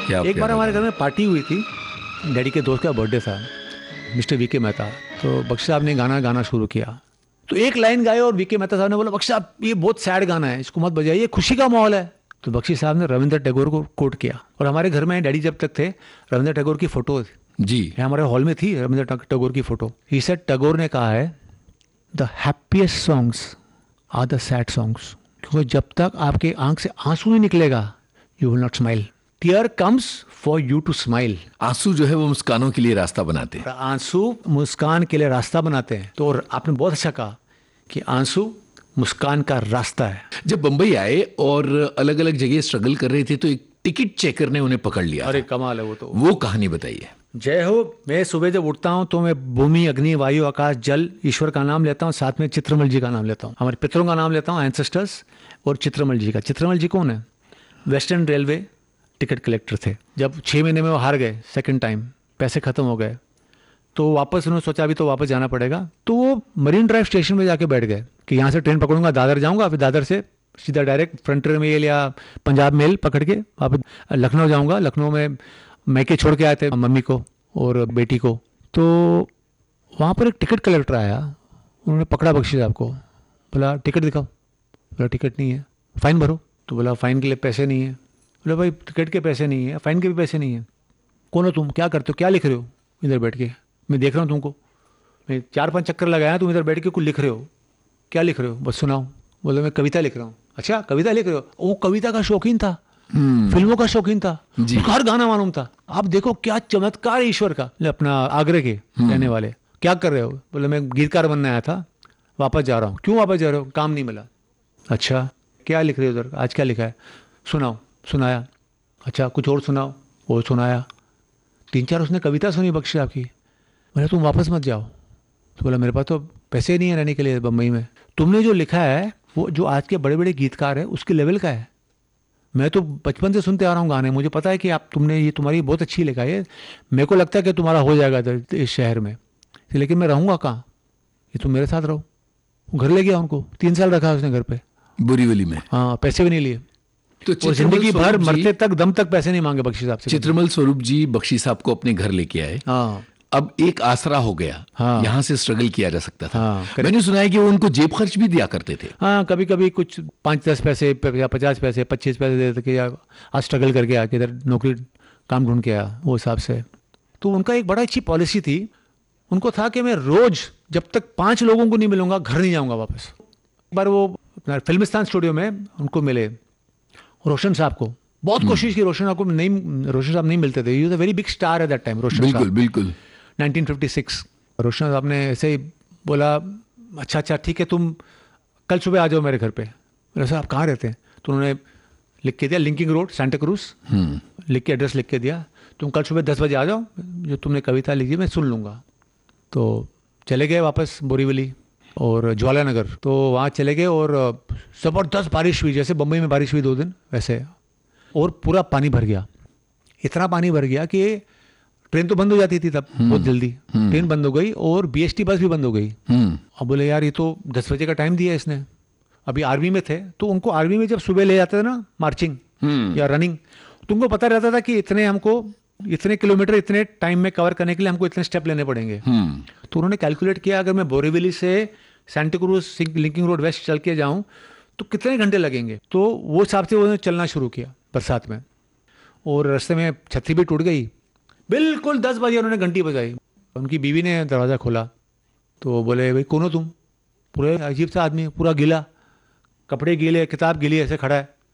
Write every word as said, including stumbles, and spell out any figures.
क्या एक बार प्यारा हमारे घर गाना। में पार्टी हुई थी, डैडी के दोस्त का बर्थडे था, मिस्टर वी के मेहता। तो बख्शी साहब ने गाना गाना शुरू किया, तो एक लाइन गाए और वी के मेहता साहब ने बोला, बख्शी साहब ये बहुत सैड गाना है, इसको मत बजाइए, खुशी का माहौल है। तो बख्शी साहब ने रविंद्र टैगोर को कोट किया, और हमारे घर में डैडी जब तक थे रविंद्र टैगोर की फोटो जी। हमारे हॉल में थी, रविंद्र टैगोर की फोटो। ही सेड, टैगोर ने कहा है, the happiest songs are the sad songs, क्योंकि जब तक आपके आंख से आंसू नहीं निकलेगा, you will not smile. Tier comes for you to smile. आंसू जो है वो मुस्कानों के लिए रास्ता बनाते हैं। आंसू मुस्कान के लिए रास्ता बनाते हैं। तो और आपने बहुत अच्छा कहा कि आंसू मुस्कान का रास्ता है। जब बंबई आए और अलग अलग जगह स्ट्रगल कर रहे थे तो एक टिकट चेकर ने उन्हें पकड़ लिया अरे था। कमाल है वो तो। वो कहानी बताइए। जय हो। मैं सुबह जब उठता हूँ तो मैं भूमि, अग्नि, वायु, आकाश, जल, ईश्वर का नाम लेता हूँ, साथ में चित्रमल जी का नाम लेता हूँ, हमारे पितरों का नाम लेता हूँ, एंसेस्टर्स, और चित्रमल जी का। चित्रमल जी कौन है? वेस्टर्न रेलवे टिकट कलेक्टर थे। जब छः महीने में वो हार गए सेकंड टाइम, पैसे खत्म हो गए, तो वापस उन्होंने सोचा अभी तो वापस जाना पड़ेगा, तो वो मरीन ड्राइव स्टेशन में जाके बैठ गए कि यहाँ से ट्रेन पकड़ूंगा, दादर जाऊँगा, फिर दादर से सीधा डायरेक्ट फ्रंटियर मेल या पंजाब मेल पकड़ के वापस लखनऊ जाऊँगा। लखनऊ में मैके छोड़ के आए थे मम्मी को और बेटी को। तो वहाँ पर एक टिकट कलेक्टर आया, उन्होंने पकड़ा बख्शी साहब को, बोला टिकट दिखाओ। बोला टिकट नहीं है। फ़ाइन भरो। तो बोला फ़ाइन के लिए पैसे नहीं है। बोला भाई टिकट के पैसे नहीं है, फ़ाइन के भी पैसे नहीं है। कौन हो तुम, क्या करते हो, क्या लिख रहे हो इधर बैठ के? मैं देख रहा हूँ तुमको, मैं चार पांच चक्कर लगाया, तुम इधर बैठ के कुछ लिख रहे हो, क्या लिख रहे हो, बस सुनाओ। बोले मैं कविता लिख रहा हूँ। अच्छा कविता लिख रहे हो? वो कविता का शौकीन था, फिल्मों का शौकीन था, उसको हर गाना मालूम था। आप देखो क्या चमत्कार ईश्वर का। अपना आगरे के रहने वाले, क्या कर रहे हो? बोले मैं गीतकार बनने आया था, वापस जा रहा हूँ। क्यों वापस जा रहे हो? काम नहीं मिला। अच्छा क्या लिख रहे हो उधर, आज क्या लिखा है? सुनाओ। सुनाया। अच्छा कुछ और सुनाओ। वो सुनाया। तीन चार उसने कविता सुनी बख्शी साहब की। बोला तुम वापस मत जाओ। तो बोला मेरे पास तो पैसे नहीं है रहने के लिए बम्बई में, तुमने जो लिखा है वो जो आज के बड़े बड़े गीतकार है उसके लेवल का है। मैं तो बचपन से सुनते आ रहा हूँ गाने, मुझे पता है कि आप तुमने ये तुम्हारी बहुत अच्छी लिखा है, मेरे को लगता है कि तुम्हारा हो जाएगा इधर इस शहर में, लेकिन मैं रहूँगा कहाँ, ये तुम मेरे साथ रहो। घर ले गया उनको, तीन साल रखा उसने घर पे, बोरीवली में। हाँ पैसे भी नहीं लिए। तो और जिंदगी भर स्वरूप जी- मरते तक दम तक पैसे नहीं मांगे बख्शी साहब से। चित्रमल स्वरूप जी बख्शी साहब को अपने घर लेके आए। हाँ अब एक आसरा हो गया, हाँ। यहाँ से स्ट्रगल किया जा सकता था। हाँ, correct। मैंने सुना है कि वो उनको जेब खर्च भी दिया करते थे। हाँ कभी कभी कुछ पाँच दस पैसे या पचास पैसे पच्चीस पैसे दे देते कि यार आज स्ट्रगल करके आके इधर नौकरी काम ढूंढ के आया, वो हिसाब से। तो उनका एक बड़ा अच्छी पॉलिसी थी, उनको था कि मैं रोज जब तक पांच लोगों को नहीं मिलूंगा घर नहीं जाऊंगा वापस। एक बार वो अपना फिल्मिस्तान स्टूडियो में उनको मिले रोशन साहब को, बहुत कोशिश की, रोशन साहब को नहीं, रोशन साहब नहीं मिलते थे। He was a very big star at that time रोशन बिल्कुल साहब। बिल्कुल। Nineteen fifty six. रोशन साहब ने ऐसे ही बोला अच्छा अच्छा ठीक है तुम कल सुबह आ जाओ मेरे घर पे। बोला साहब आप कहाँ रहते हैं? तो उन्होंने लिख के दिया लिंकिंग रोड सेंटा क्रूज, लिख के एड्रेस लिख के दिया, तुम कल सुबह दस बजे आ जाओ, जो तुमने कविता लिखी मैं सुन लूँगा। तो चले गए वापस बोरीवली और ज्वाला नगर। तो वहाँ चले गए और ज़बरदस्त बारिश हुई, जैसे बम्बई में बारिश हुई दो दिन वैसे, और पूरा पानी भर गया। इतना पानी भर गया कि ट्रेन तो बंद हो जाती थी तब बहुत जल्दी, ट्रेन बंद हो गई और बीएसटी बस भी बंद हो गई। अब बोले यार ये तो दस बजे का टाइम दिया इसने, अभी आर्मी में थे, तो उनको आर्मी में जब सुबह ले जाते थे ना मार्चिंग या रनिंग, तो उनको पता रहता था कि इतने हमको इतने किलोमीटर इतने टाइम में कवर करने के लिए हमको इतने स्टेप लेने पड़ेंगे। तो उन्होंने कैलकुलेट किया अगर मैं बोरीवली से Santa cruise linking road waste चल के जाऊँ तो कितने घंटे लगेंगे। तो वो हिसाब से उन्होंने चलना शुरू किया बरसात में, और रास्ते में छतरी भी टूट गई। बिल्कुल दस बजे उन्होंने घंटी बजाई, उनकी बीवी ने दरवाज़ा खोला तो बोले भाई कौन हो तुम? पूरे अजीब सा आदमी, पूरा गीला, कपड़े गीले, किताब गीली, ऐसे खड़ा है।